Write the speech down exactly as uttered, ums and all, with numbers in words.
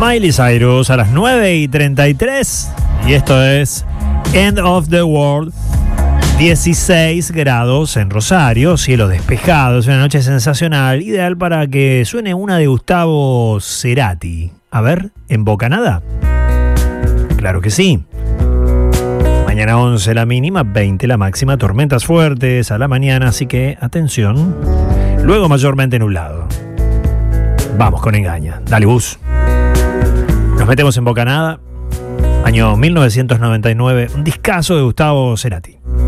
Miley Cyrus a las nueve y treinta y tres. Y esto es End of the World. dieciséis grados en Rosario, cielo despejado, es una noche sensacional, ideal para que suene una de Gustavo Cerati. A ver, ¿en Bocanada? Claro que sí. Mañana once la mínima, veinte la máxima, tormentas fuertes a la mañana, así que atención. Luego mayormente nublado. Vamos con Engaña. Dale, bus. Nos metemos en Bocanada. Año mil novecientos noventa y nueve, un discazo de Gustavo Cerati.